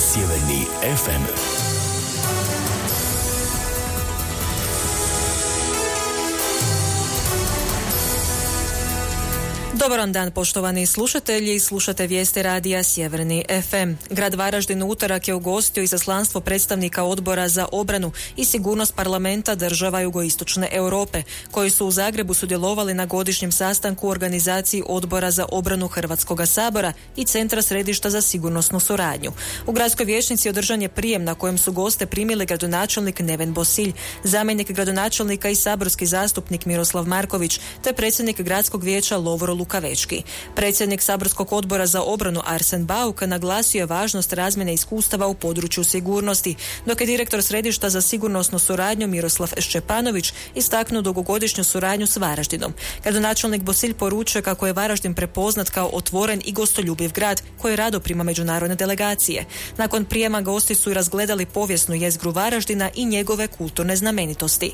Sjeverni FM. Dobar vam dan, poštovani slušatelji. Slušate vijesti radija Sjeverni FM. Grad Varaždin u utorak je ugostio izaslanstvo predstavnika Odbora za obranu i sigurnost parlamenta država jugoistočne Europe, koji su u Zagrebu sudjelovali na godišnjem sastanku u organizaciji Odbora za obranu Hrvatskoga sabora i Centra središta za sigurnosnu suradnju. U gradskoj vijećnici održan je prijem na kojem su goste primili gradonačelnik Neven Bosilj, zamjenik gradonačelnika i saborski zastupnik Miroslav Marković, te predsjednik gradskog vijeća Lovro Lukavečki. Predsjednik saborskog odbora za obranu Arsen Bauk naglasio je važnost razmjene iskustava u području sigurnosti, dok je direktor središta za sigurnosnu suradnju Miroslav Šćepanović istaknuo dugogodišnju suradnju s Varaždinom. Gradonačelnik Bosilj poručuje kako je Varaždin prepoznat kao otvoren i gostoljubiv grad koji rado prima međunarodne delegacije. Nakon prijema gosti su i razgledali povijesnu jezgru Varaždina i njegove kulturne znamenitosti.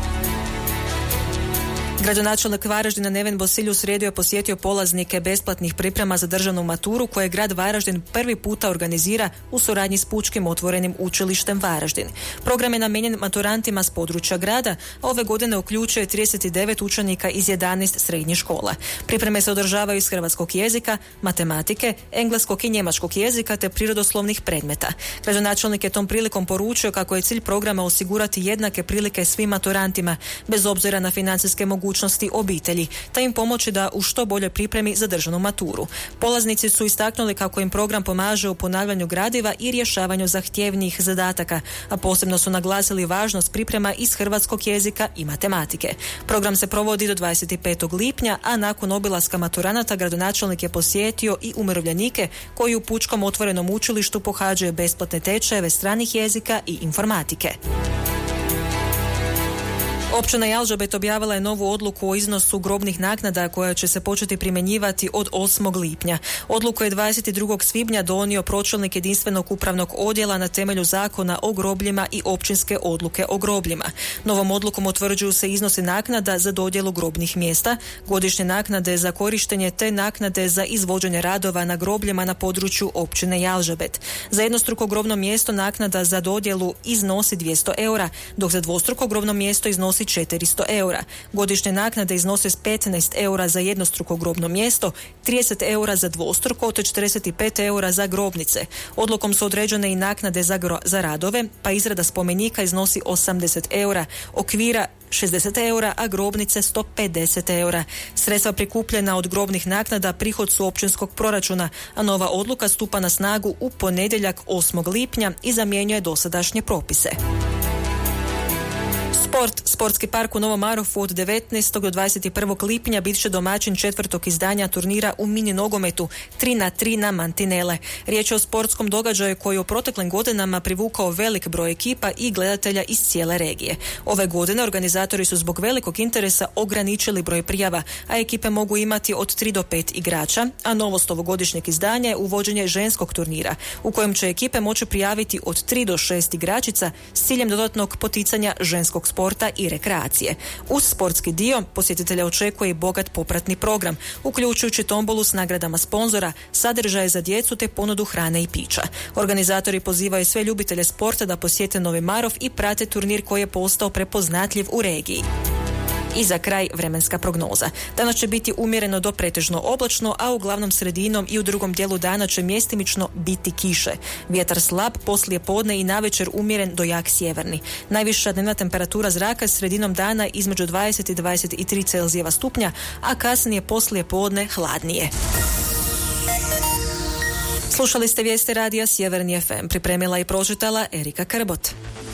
Gradonačelnik Varaždina Neven Bosilj u srijedu je posjetio polaznike besplatnih priprema za državnu maturu koje grad Varaždin prvi puta organizira u suradnji s Pučkim otvorenim učilištem Varaždin. Program je namijenjen maturantima s područja grada, a ove godine uključuje 39 učenika iz 11 srednjih škola. Pripreme se održavaju iz hrvatskog jezika, matematike, engleskog i njemačkog jezika te prirodoslovnih predmeta. Gradonačelnik je tom prilikom poručio kako je cilj programa osigurati jednake prilike svim maturantima, bez obzira na financijske mogućnosti obitelji, te im pomoći da u što boljoj pripremi za državnu maturu. Polaznici su istaknuli kako im program pomaže u ponavljanju gradiva i rješavanju zahtjevnijih zadataka, a posebno su naglasili važnost priprema iz hrvatskog jezika i matematike. Program se provodi do 25. lipnja, a nakon obilaska maturanata gradonačelnik je posjetio i umirovljenike koji u Pučkom otvorenom učilištu pohađaju besplatne tečajeve stranih jezika i informatike. Općina Jalžabet objavila je novu odluku o iznosu grobnih naknada koja će se početi primjenjivati od 8. lipnja. Odluku je 22. svibnja donio pročelnik jedinstvenog upravnog odjela na temelju zakona o grobljima i općinske odluke o grobljima. Novom odlukom utvrđuju se iznosi naknada za dodjelu grobnih mjesta, godišnje naknade za korištenje te naknade za izvođenje radova na grobljima na području općine Jalžabet. Za jednostruko grobno mjesto naknada za dodjelu iznosi 200 eura, dok za dvostruko grobno mjesto iznosi 400 eura. Godišnje naknade iznose 15 eura za jednostruko grobno mjesto, 30 eura za dvostruko te 45 eura za grobnice. Odlukom su određene i naknade za radove, pa izrada spomenika iznosi 80 eura, okvira 60 eura, a grobnice 150 eura. Sredstva prikupljena od grobnih naknada prihod su općinskog proračuna, a nova odluka stupa na snagu u ponedjeljak 8. lipnja i zamjenjuje dosadašnje propise. Sportski park u Novom Marofu od 19. do 21. lipnja bit će domaćin 4. izdanja turnira u mini nogometu 3x3 na mantinele. Riječ je o sportskom događaju koji je u proteklim godinama privukao velik broj ekipa i gledatelja iz cijele regije. Ove godine organizatori su zbog velikog interesa ograničili broj prijava, a ekipe mogu imati od 3 do 5 igrača, a novost ovogodišnjeg izdanja je uvođenje ženskog turnira, u kojem će ekipe moći prijaviti od 3 do 6 igračica s ciljem dodatnog poticanja ženskog sporta i rekreacije. Uz sportski dio posjetitelja očekuje i bogat popratni program, uključujući tombolu s nagradama sponzora, sadržaje za djecu te ponudu hrane i pića. Organizatori pozivaju sve ljubitelje sporta da posjete Novi Marof i prate turnir koji je postao prepoznatljiv u regiji. I za kraj vremenska prognoza. Danas će biti umjereno do pretežno oblačno, a uglavnom sredinom i u drugom dijelu dana će mjestimično biti kiše. Vjetar slab, poslije podne i navečer umjeren do jak sjeverni. Najviša dnevna temperatura zraka sredinom dana između 20 i 23 Celzijeva stupnja, a kasnije poslije podne hladnije. Slušali ste vijesti radija Sjeverni FM. Pripremila i pročitala Erika Krbot.